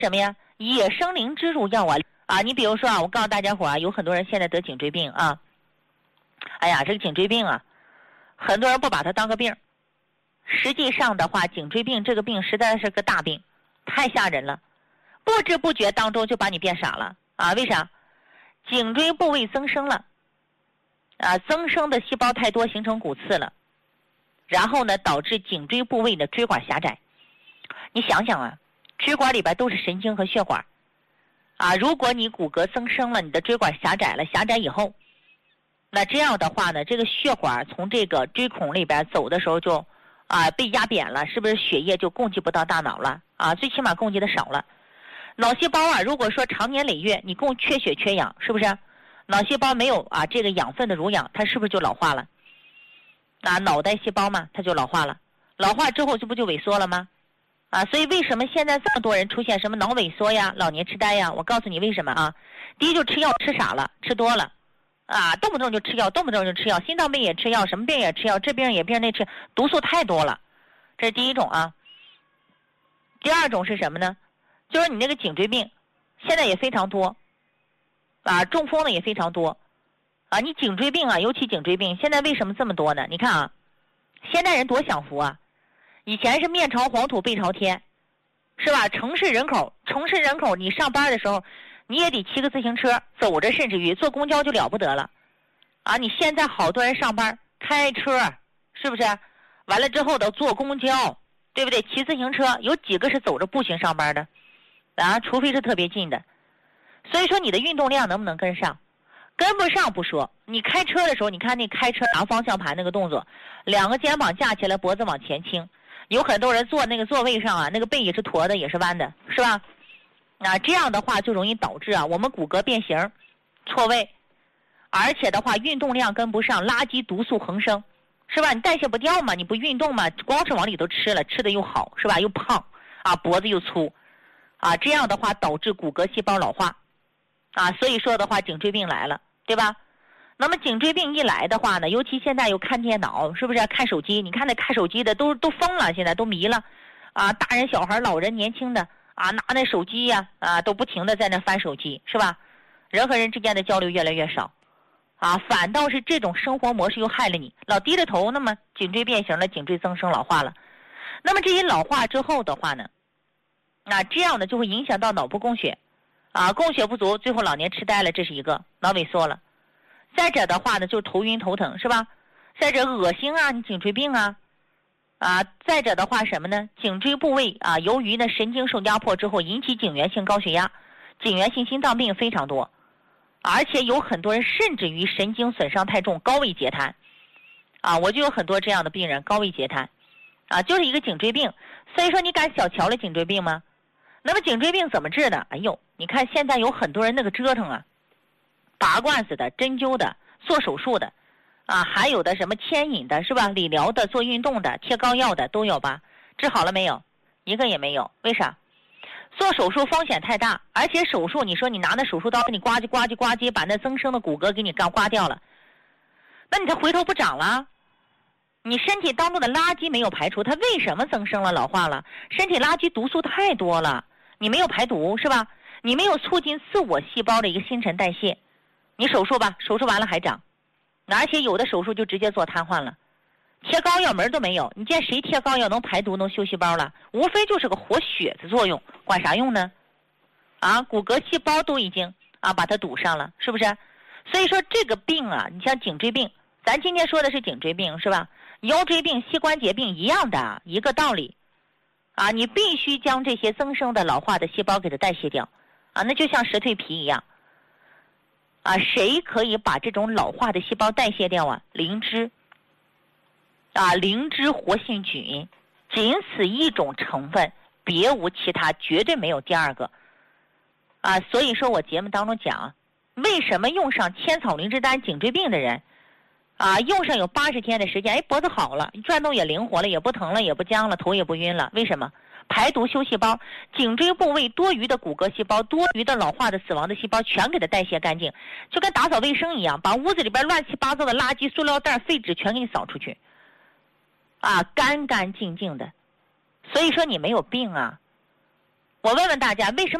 什么呀？野生灵芝入药啊！你比如说啊，我告诉大家伙啊，有很多人现在得颈椎病啊。哎呀，这个颈椎病啊，很多人不把它当个病，实际上的话，颈椎病这个病实在是个大病，太吓人了，不知不觉当中就把你变傻了啊！为啥？颈椎部位增生了，啊，增生的细胞太多，形成骨刺了，然后呢，导致颈椎部位的椎管狭窄。你想想啊，椎管里边都是神经和血管，啊，如果你骨骼增生了，你的椎管狭窄了，狭窄以后，那这样的话呢，这个血管从这个椎孔里边走的时候就被压扁了，是不是血液就供给不到大脑了啊？最起码供给的少了。脑细胞啊，如果说长年累月你缺血缺氧，是不是脑细胞没有这个养分的濡养，它是不是就老化了？脑袋细胞嘛，它就老化了，老化之后这不就萎缩了吗？所以为什么现在这么多人出现什么脑萎缩呀、老年痴呆呀？我告诉你为什么啊？第一就吃药吃傻了，吃多了，动不动就吃药，动不动就吃药，心脏病也吃药，什么病也吃药，这病也病那吃，毒素太多了，这是第一种啊。第二种是什么呢？就是你那个颈椎病，现在也非常多，中风的也非常多，你颈椎病尤其颈椎病，现在为什么这么多呢？你看啊，现代人多享福啊！以前是面朝黄土背朝天，是吧？城市人口，你上班的时候，你也得骑个自行车，走着甚至于坐公交就了不得了，你现在好多人上班开车，是不是？完了之后都坐公交，对不对？骑自行车，有几个是走着步行上班的？除非是特别近的。所以说你的运动量能不能跟上？跟不上不说，你开车的时候，你看那开车拿方向盘那个动作，两个肩膀架起来，脖子往前倾。有很多人坐那个座位上那个背也是驼的，也是弯的，是吧？这样的话就容易导致我们骨骼变形、错位，而且的话运动量跟不上，垃圾毒素横生，是吧？你代谢不掉嘛，你不运动嘛，光是往里头吃了，吃的又好，是吧？又胖脖子又粗这样的话导致骨骼细胞老化所以说的话颈椎病来了，对吧？那么颈椎病一来的话呢，尤其现在又看电脑，是不是看手机？你看那看手机的都疯了，现在都迷了大人小孩老人年轻的拿那手机呀都不停的在那翻手机，是吧？人和人之间的交流越来越少反倒是这种生活模式又害了你，老低着头，那么颈椎变形了，颈椎增生老化了。那么这一老化之后的话呢，这样呢就会影响到脑部供血供血不足，最后老年痴呆了，这是一个脑萎缩了。再者的话呢，就是头晕头疼，是吧？再者恶心你颈椎病再者的话什么呢？颈椎部位由于呢神经受压迫之后引起颈源性高血压、颈源性心脏病非常多，而且有很多人甚至于神经损伤太重，高位截瘫我就有很多这样的病人，高位截瘫就是一个颈椎病。所以说你敢小瞧了颈椎病吗？那么颈椎病怎么治的？哎呦，你看现在有很多人那个折腾拔罐子的、针灸的、做手术的还有的什么牵引的，是吧？理疗的、做运动的、贴膏药的都有吧？治好了没有？一个也没有。为啥？做手术风险太大，而且手术你说你拿那手术刀给你呱唧呱唧呱唧，把那增生的骨骼给你刮掉了，那你它回头不长了？你身体当中的垃圾没有排除，它为什么增生了、老化了？身体垃圾毒素太多了，你没有排毒，是吧？你没有促进自我细胞的一个新陈代谢，你手术吧，手术完了还长，而且有的手术就直接做瘫痪了，贴膏药门都没有。你见谁贴膏药能排毒能修细胞了？无非就是个活血的作用，管啥用呢？骨骼细胞都已经把它堵上了，是不是？所以说这个病你像颈椎病，咱今天说的是颈椎病，是吧？腰椎病、膝关节病一样的一个道理你必须将这些增生的老化的细胞给它代谢掉那就像石蜕皮一样谁可以把这种老化的细胞代谢掉灵芝灵芝活性菌，仅此一种成分，别无其他，绝对没有第二个所以说我节目当中讲，为什么用上千草灵芝丹颈椎病的人用上有80天的时间，脖子好了，转动也灵活了，也不疼了，也不僵了，头也不晕了。为什么？排毒修细胞，颈椎部位多余的骨骼细胞、多余的老化的死亡的细胞全给它代谢干净，就跟打扫卫生一样，把屋子里边乱七八糟的垃圾、塑料袋、废纸全给你扫出去干干净净的。所以说你没有病我问问大家，为什么